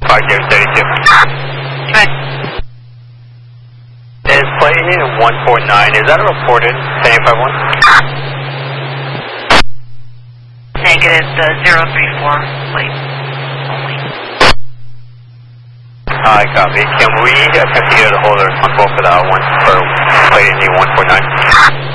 5032. Okay. Is plate ending in 149, is that a reported 1051? Negative, the 034 plate only. I copy. Can we attempt to get a hold of on both of that one for plate ending 149?